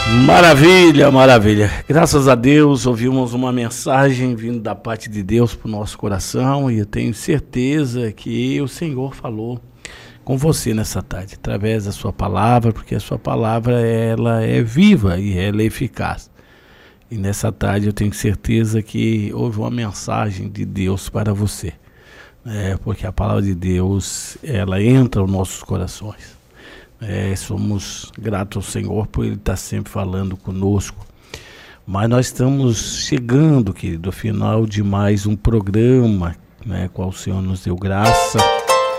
Maravilha, maravilha. Graças a Deus ouvimos uma mensagem vindo da parte de Deus para o nosso coração e eu tenho certeza que o Senhor falou com você nessa tarde, através da sua palavra, porque a sua palavra ela é viva e ela é eficaz. E nessa tarde eu tenho certeza que houve uma mensagem de Deus para você, porque a palavra de Deus ela entra nos nossos corações. Somos gratos ao Senhor por Ele estar sempre falando conosco. Mas nós estamos chegando, querido, ao final de mais um programa, qual o Senhor nos deu graça